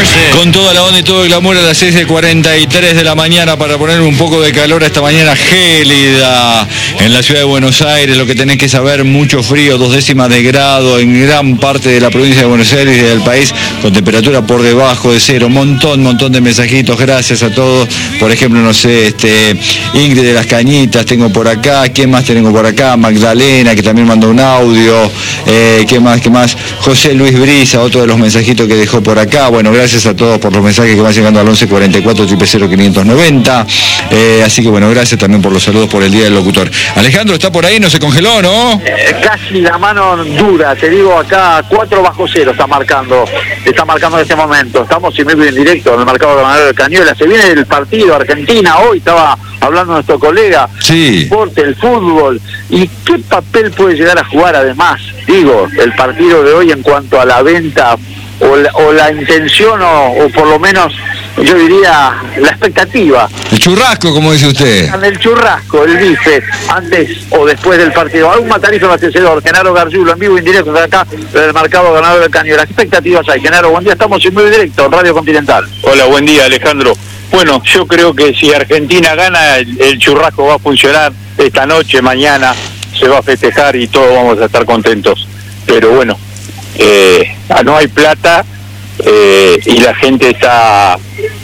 Con toda la onda y todo el glamour a las 6:43 de la mañana para poner un poco de calor a esta mañana gélida en la ciudad de Buenos Aires. Lo que tenés que saber, mucho frío, 2 décimas de grado en gran parte de la provincia de Buenos Aires y del país, con temperatura por debajo de cero. Montón de mensajitos, gracias a todos. Por ejemplo, no sé, Ingrid de las Cañitas tengo por acá. ¿Quién más tengo por acá? Magdalena, que también mandó un audio. ¿Qué más? José Luis Brisa, otro de los mensajitos que dejó por acá. Bueno, gracias a todos por los mensajes que van llegando al 11 44 000 590. Así que bueno, gracias también por los saludos por el Día del Locutor. Alejandro está por ahí, no se congeló, ¿no? Casi la mano dura, te digo acá, 4 bajo cero está marcando en este momento. Estamos en vivo y en directo en el mercado ganadero de Cañuelas. Se viene el partido Argentina, hoy estaba hablando nuestro colega, sí. El deporte, el fútbol, y qué papel puede llegar a jugar además, digo, el partido de hoy en cuanto a la venta o la intención o por lo menos yo diría la expectativa. El churrasco, como dice usted. El churrasco, el bife, antes o después del partido. Algún matarizo abastecedor, Genaro Gargiulo, en vivo y en directo de acá, del mercado ganador de Cañuelas. ¿Qué expectativas hay, Genaro? Buen día, estamos en vivo y directo en Radio Continental. Hola, buen día, Alejandro. Bueno, yo creo que si Argentina gana, el churrasco va a funcionar esta noche, mañana se va a festejar y todos vamos a estar contentos. Pero bueno, no hay plata y la gente está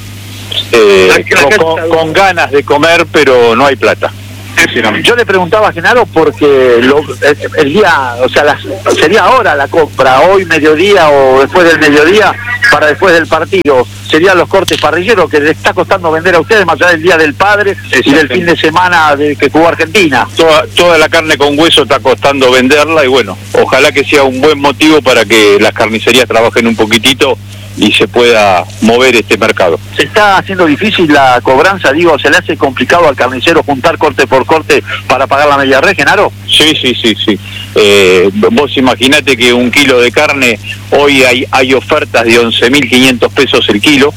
con ganas de comer, pero no hay plata. Yo le preguntaba a Genaro porque el día, o sea, sería ahora la compra, hoy mediodía o después del mediodía, para después del partido, serían los cortes parrilleros que le está costando vender a ustedes más allá del Día del Padre y del fin de semana que jugó Argentina. Toda la carne con hueso está costando venderla y bueno, ojalá que sea un buen motivo para que las carnicerías trabajen un poquitito y se pueda mover este mercado. ¿Se está haciendo difícil la cobranza? Digo, ¿se le hace complicado al carnicero juntar corte por corte para pagar la media red, Genaro? Sí. Vos imaginate que un kilo de carne, hoy hay ofertas de 11.500 pesos el kilo,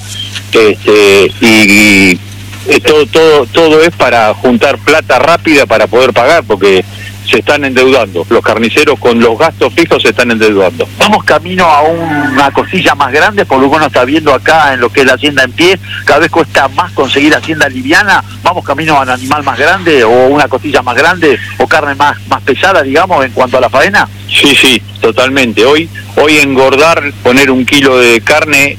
y todo es para juntar plata rápida para poder pagar, porque se están endeudando. Los carniceros con los gastos fijos se están endeudando. Vamos camino a una costilla más grande, por lo que uno está viendo acá en lo que es la hacienda en pie, cada vez cuesta más conseguir hacienda liviana. Vamos camino a un animal más grande o una costilla más grande o carne más pesada, digamos, en cuanto a la faena. Sí, totalmente. Hoy engordar, poner un kilo de carne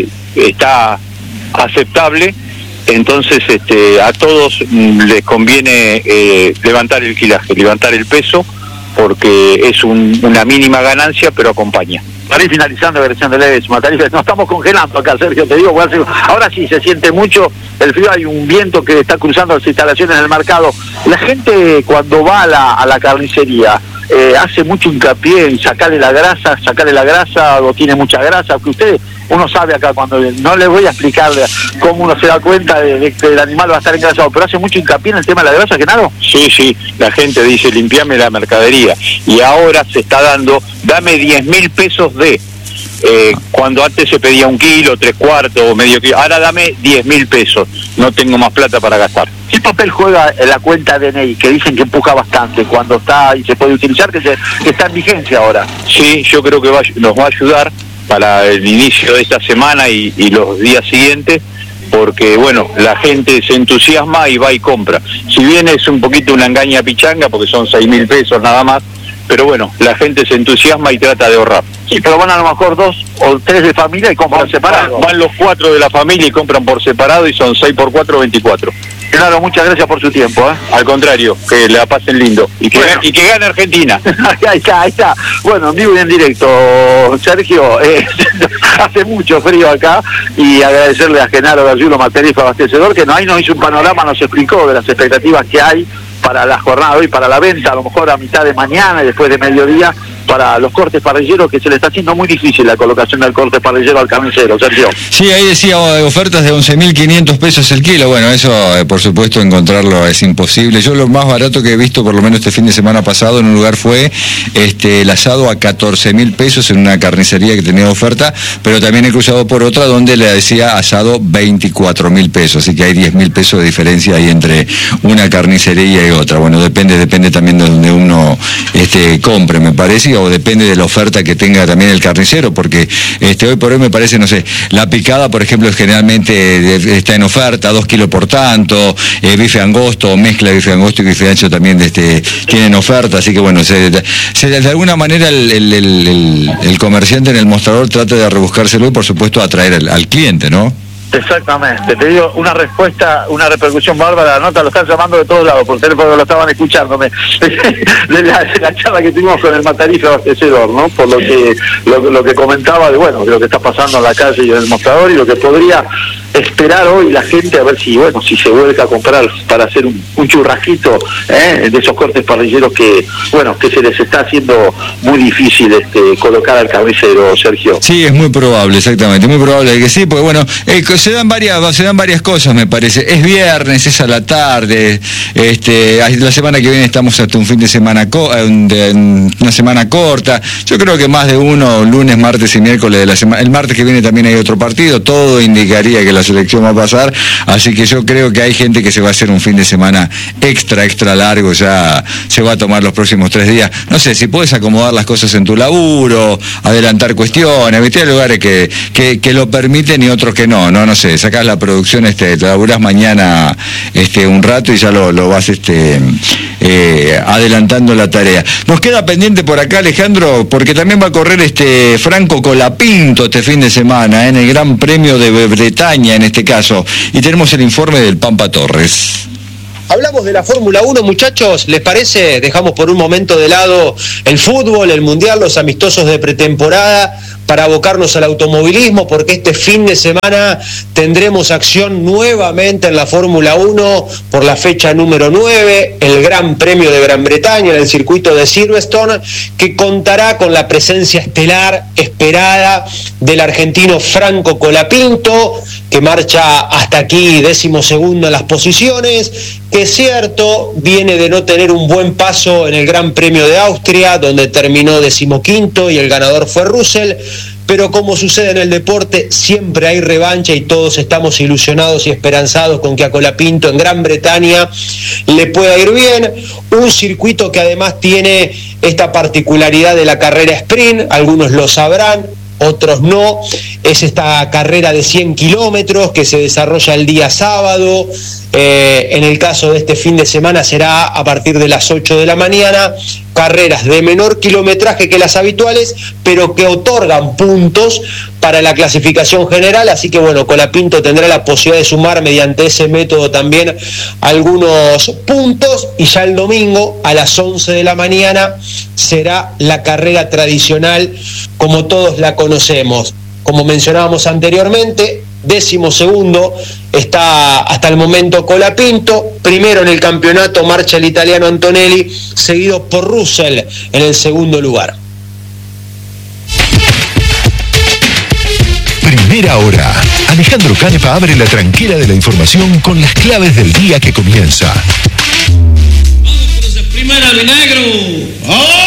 está aceptable. Entonces a todos les conviene levantar el kilaje, levantar el peso, porque es una mínima ganancia, pero acompaña. Para ir finalizando, agresión de Leves, Matarife, nos estamos congelando acá, Sergio, te digo, ahora sí se siente mucho el frío, hay un viento que está cruzando las instalaciones del mercado. La gente cuando va a la carnicería hace mucho hincapié en sacarle la grasa o tiene mucha grasa, que uno sabe acá cuando no le voy a explicar cómo uno se da cuenta de que el animal va a estar engrasado, pero hace mucho hincapié en el tema de la grasa, Genaro. Sí, la gente dice limpiame la mercadería y ahora se está dando, dame 10.000 pesos cuando antes se pedía 1 kilo, 3/4 o medio kilo, ahora dame 10.000 pesos, no tengo más plata para gastar. ¿Qué papel juega la cuenta DNI, que dicen que empuja bastante cuando está y se puede utilizar, que está en vigencia ahora? Sí, yo creo que nos va a ayudar para el inicio de esta semana y los días siguientes, porque bueno, la gente se entusiasma y va y compra. Si bien es un poquito una engaña pichanga, porque son 6.000 pesos nada más, pero bueno, la gente se entusiasma y trata de ahorrar. Sí, pero van a lo mejor 2 o 3 de familia y compran separado. Van los 4 de la familia y compran por separado y son 6x4, 24. Claro, muchas gracias por su tiempo. Al contrario, que la pasen lindo y que gane Argentina. Ahí está. Bueno, en vivo y en directo, Sergio, hace mucho frío acá y agradecerle a Genaro Gargiulo, Matarife abastecedor, que ahí nos hizo un panorama, nos explicó de las expectativas que hay para la jornada de hoy, para la venta, a lo mejor a mitad de mañana y después de mediodía, para los cortes parrilleros, que se le está haciendo muy difícil la colocación del corte parrillero al carnicero, Sergio. Sí, ahí decía ofertas de 11.500 pesos el kilo. Bueno, eso por supuesto encontrarlo es imposible. Yo lo más barato que he visto, por lo menos este fin de semana pasado, en un lugar fue el asado a 14.000 pesos en una carnicería que tenía oferta, pero también he cruzado por otra donde le decía asado 24.000 pesos, así que hay 10.000 pesos de diferencia ahí entre una carnicería y otra. Bueno, depende también de donde uno compre, me parece. o depende de la oferta que tenga también el carnicero, porque hoy por hoy me parece, no sé, la picada, por ejemplo, generalmente está en oferta, 2 kilos por tanto, bife angosto, mezcla de bife angosto y bife ancho también tienen oferta, así que bueno, de alguna manera el comerciante en el mostrador trata de rebuscárselo y por supuesto atraer al cliente, ¿no? Exactamente, te digo una respuesta, una repercusión bárbara, la nota lo están llamando de todos lados, por teléfono lo estaban escuchándome, de la charla que tuvimos con el matarife abastecedor, ¿no? Por lo que comentaba de lo que está pasando en la calle y en el mostrador y lo que podría esperar hoy la gente a ver si se vuelve a comprar para hacer un churrasquito de esos cortes parrilleros que se les está haciendo muy difícil colocar al carnicero, Sergio. Sí, es muy probable, exactamente, muy probable que sí, porque bueno, se dan varias cosas, me parece. Es viernes, es a la tarde, la semana que viene estamos hasta un fin de semana, una semana corta. Yo creo que más de uno, lunes, martes y miércoles de la semana. El martes que viene también hay otro partido, todo indicaría que la selección va a pasar, así que yo creo que hay gente que se va a hacer un fin de semana extra largo, ya se va a tomar los próximos 3 días. No sé, si puedes acomodar las cosas en tu laburo, adelantar cuestiones, ¿viste? Hay lugares que lo permiten y otros que no sé, sacás la producción, te laburás mañana un rato y ya lo vas adelantando la tarea. Nos queda pendiente por acá, Alejandro, porque también va a correr Franco Colapinto este fin de semana, en el Gran Premio de Bretaña en este caso, y tenemos el informe del Pampa Torres. Hablamos de la Fórmula 1, muchachos, ¿les parece? Dejamos por un momento de lado el fútbol, el mundial, los amistosos de pretemporada, para abocarnos al automovilismo, porque este fin de semana tendremos acción nuevamente en la Fórmula 1 por la fecha número 9, el Gran Premio de Gran Bretaña en el circuito de Silverstone, que contará con la presencia estelar esperada del argentino Franco Colapinto, que marcha hasta aquí 12º en las posiciones, que es cierto, viene de no tener un buen paso en el Gran Premio de Austria, donde terminó 15º y el ganador fue Russell, pero como sucede en el deporte, siempre hay revancha y todos estamos ilusionados y esperanzados con que a Colapinto en Gran Bretaña le pueda ir bien. Un circuito que además tiene esta particularidad de la carrera sprint, algunos lo sabrán, otros no, es esta carrera de 100 kilómetros que se desarrolla el día sábado. En el caso de este fin de semana será a partir de las 8 de la mañana, carreras de menor kilometraje que las habituales, pero que otorgan puntos para la clasificación general, así que bueno, Colapinto tendrá la posibilidad de sumar mediante ese método también algunos puntos, y ya el domingo a las 11 de la mañana será la carrera tradicional como todos la conocemos. Como mencionábamos anteriormente, 12º está hasta el momento Colapinto, primero en el campeonato marcha el italiano Antonelli, seguido por Russell en el segundo lugar. Primera hora. Alejandro Canepa abre la tranquera de la información con las claves del día que comienza. Vamos, primera, mi negro. ¡Oh!